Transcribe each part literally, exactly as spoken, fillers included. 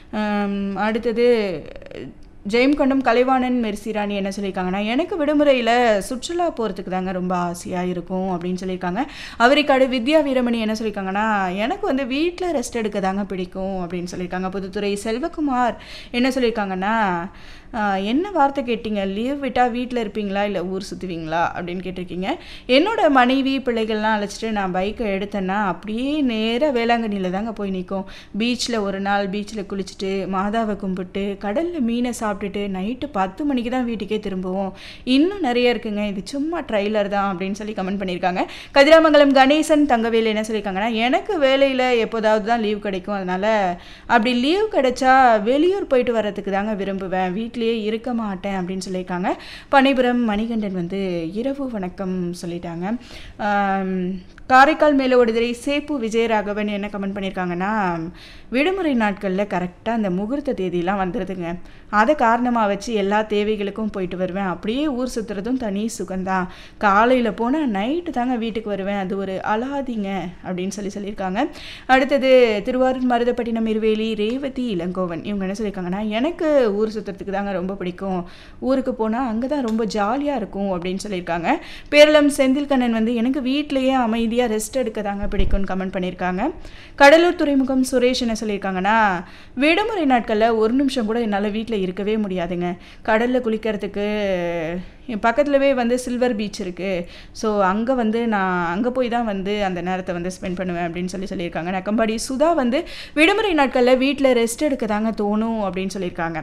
அடுத்தது ஜெயம்கொண்டம் கலைவாணன் மெர்சிராணி என்ன சொல்லியிருக்காங்கன்னா, எனக்கு விடுமுறையில் சுற்றுலா போகிறதுக்கு தாங்க ரொம்ப ஆசையாக இருக்கும் அப்படின்னு சொல்லியிருக்காங்க. அவரைக்காடு வித்யா வீரமணி என்ன சொல்லியிருக்காங்கன்னா, எனக்கு வந்து வீட்டில் ரெஸ்ட் எடுக்க தாங்க பிடிக்கும் அப்படின்னு சொல்லியிருக்காங்க. புதுத்துறை செல்வகுமார் என்ன சொல்லியிருக்காங்கன்னா, என்ன வார்த்தை கேட்டீங்க, லீவ் விட்டால் வீட்டில் இருப்பீங்களா இல்லை ஊர் சுற்றுவீங்களா அப்படின்னு கேட்டிருக்கீங்க. என்னோட மனைவி பிள்ளைகள்லாம் அழைச்சிட்டு நான் பைக்கை எடுத்தேன்னா அப்படியே நேராக வேளாங்கண்ணியில் தாங்க போய் நிற்கும். பீச்சில் ஒரு நாள் பீச்சில் குளிச்சுட்டு மாதாவை கும்பிட்டு கடலில் மீனை சாப்பிட்டுட்டு நைட்டு பத்து மணிக்கு தான் வீட்டுக்கே திரும்புவோம். இன்னும் நிறைய இருக்குங்க, இது சும்மா ட்ரைலர் தான் அப்படின்னு சொல்லி கமெண்ட் பண்ணியிருக்காங்க. கதிராமங்கலம் கணேசன் தங்கவேல் என்ன சொல்லியிருக்காங்கன்னா, எனக்கு வேலையில் எப்போதாவது தான் லீவ் கிடைக்கும், அதனால் அப்படி லீவ் கிடைச்சா வெளியூர் போயிட்டு வர்றதுக்கு தாங்க விரும்புவேன், வீட்டில் இருக்க மாட்டேன் அப்படின்னு சொல்லியிருக்காங்க. பனைபுரம் மணிகண்டன் வந்து இரவு வணக்கம் சொல்லிட்டாங்க. காரைக்கால் மேலே ஒடுதுறை சேப்பு விஜயராகவன் என்ன கமெண்ட் பண்ணியிருக்காங்கன்னா, விடுமுறை நாட்களில் கரெக்டாக அந்த முகூர்த்த தேதியெலாம் வந்துடுதுங்க, அதை காரணமாக வச்சு எல்லா தேவைகளுக்கும் போயிட்டு வருவேன், அப்படியே ஊர் சுற்றுறதும் தனி சுகந்தான், காலையில் போனால் நைட்டு தாங்க வீட்டுக்கு வருவேன், அது ஒரு அலாதிங்க அப்படின்னு சொல்லி சொல்லியிருக்காங்க. அடுத்தது திருவாரூர் மருதப்பட்டினம் இருவேலி ரேவதி இளங்கோவன் இவங்க என்ன சொல்லியிருக்காங்கன்னா, எனக்கு ஊர் சுற்றுறதுக்கு தாங்க ரொம்ப பிடிக்கும், ஊருக்கு போனால் அங்கே தான் ரொம்ப ஜாலியாக இருக்கும் அப்படின்னு சொல்லியிருக்காங்க. பேரளம் செந்தில்கண்ணன் வந்து எனக்கு வீட்டிலேயே அமைதியாக ரெஸ்ட் எடுக்க தாங்க பிடிக்கும்னு கமெண்ட் பண்ணியிருக்காங்க. கடலூர் துறைமுகம் சுரேஷ் என்ன சொல்லியிருக்காங்கன்னா, விடுமுறை நாட்களில் ஒரு நிமிஷம் கூட என்னால் வீட்டில் இருக்கவே முடியாதுங்க, கடலில் குளிக்கிறதுக்கு என் பக்கத்துலவே வந்து சில்வர் பீச் இருக்குது, ஸோ அங்கே வந்து நான் அங்கே போய் தான் வந்து அந்த நேரத்தை வந்து ஸ்பெண்ட் பண்ணுவேன் அப்படின்னு சொல்லி சொல்லியிருக்காங்க. நக்கம்பாடி சுதா வந்து விடுமுறை நாட்களில் வீட்டில் ரெஸ்ட் எடுக்க தாங்க தோணும் அப்படின்னு சொல்லியிருக்காங்க.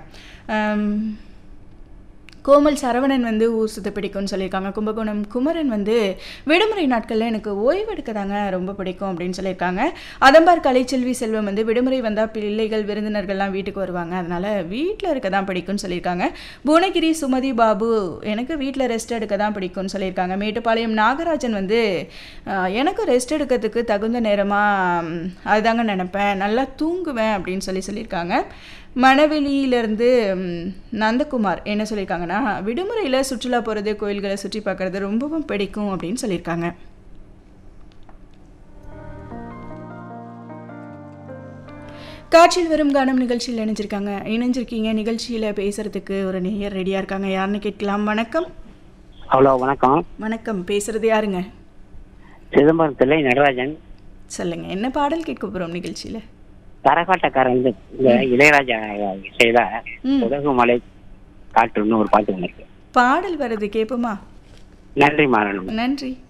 கோமல் சரவணன் வந்து ஊர் சுத்த பிடிக்கும்னு சொல்லியிருக்காங்க. கும்பகோணம் குமரன் வந்து விடுமுறை நாட்களில் எனக்கு ஓய்வெடுக்க தாங்க ரொம்ப பிடிக்கும் அப்படின்னு சொல்லியிருக்காங்க. அதம்பார் கலைச்செல்வி செல்வம் வந்து விடுமுறை வந்தால் பிள்ளைகள் விருந்தினர்கள்லாம் வீட்டுக்கு வருவாங்க, அதனால் வீட்டில் இருக்க தான் பிடிக்கும்னு சொல்லியிருக்காங்க. புவனகிரி சுமதி பாபு எனக்கு வீட்டில் ரெஸ்ட் எடுக்க தான் பிடிக்கும்னு சொல்லியிருக்காங்க. மேட்டுப்பாளையம் நாகராஜன் வந்து எனக்கு ரெஸ்ட் எடுக்கிறதுக்கு தகுந்த நேரமாக அதுதாங்க நினைப்பேன், நல்லா தூங்குவேன் அப்படின்னு சொல்லி சொல்லியிருக்காங்க. மணவெளியிலேருந்து நந்தகுமார் என்ன சொல்லியிருக்காங்கன்னா, விடுமுறையில் சுற்றுலா போகிறது கோயில்களை சுற்றி பார்க்குறது ரொம்பவும் பிடிக்கும் அப்படின்னு சொல்லியிருக்காங்க. காட்சியில் வரும் கானம் நிகழ்ச்சியில் இணைஞ்சிருக்காங்க இணைஞ்சிருக்கீங்க நிகழ்ச்சியில் பேசுறதுக்கு ஒரு நேயர் ரெடியாக இருக்காங்க. யாருன்னு கேட்கலாம். வணக்கம். ஹலோ வணக்கம். வணக்கம், பேசுறது யாருங்க? சிதம்பரத்தில் நடராஜன். சொல்லுங்க, என்ன பாடல் கேட்க போகிறோம் நிகழ்ச்சியில்? கரகாட்டக்காரன் இளையராஜா இசையில உலக மலை காற்றுன்னு ஒரு பாட்டு ஒன்று இருக்கு. பாடல் வருது, கேட்போமா? நன்றி மாறணும். நன்றி.